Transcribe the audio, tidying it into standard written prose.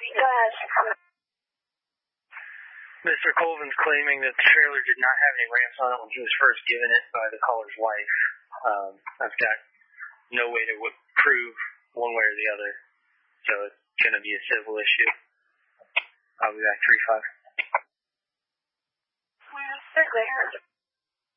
Go ahead. Mr. Colvin's claiming that the trailer did not have any ramps on it when he was first given it by the caller's wife. I've got no way to prove one way or the other, so it's going to be a civil issue. I'll be back 3-5. They're clear.